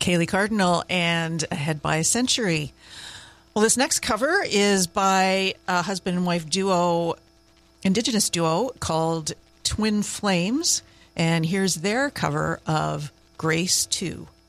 Kaylee Cardinal and Ahead by a Century. Well, this next cover is by a husband and wife duo, Indigenous duo called Twin Flames. And here's their cover of Grace 2.